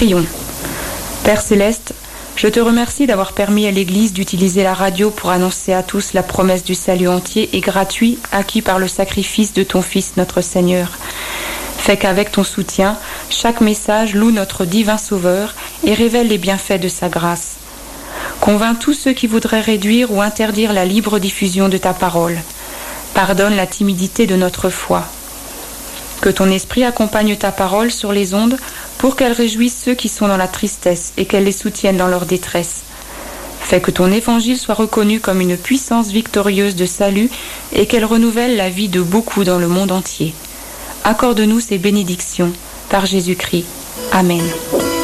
Prions. Père Céleste, je te remercie d'avoir permis à l'Église d'utiliser la radio pour annoncer à tous la promesse du salut entier et gratuit acquis par le sacrifice de ton Fils notre Seigneur. Fais qu'avec ton soutien, chaque message loue notre divin Sauveur et révèle les bienfaits de sa grâce. Convainc tous ceux qui voudraient réduire ou interdire la libre diffusion de ta parole. Pardonne la timidité de notre foi. Que ton esprit accompagne ta parole sur les ondes pour qu'elle réjouisse ceux qui sont dans la tristesse et qu'elle les soutienne dans leur détresse. Fais que ton évangile soit reconnu comme une puissance victorieuse de salut et qu'elle renouvelle la vie de beaucoup dans le monde entier. Accorde-nous ces bénédictions par Jésus-Christ. Amen.